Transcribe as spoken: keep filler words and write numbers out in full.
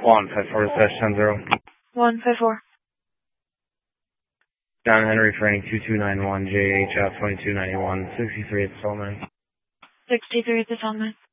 one five four dash ten zero. one five four. John Henry Frank two two nine one J H F twenty-two ninety-one, sixty-three at the Solomon. sixty-three at the Solomon.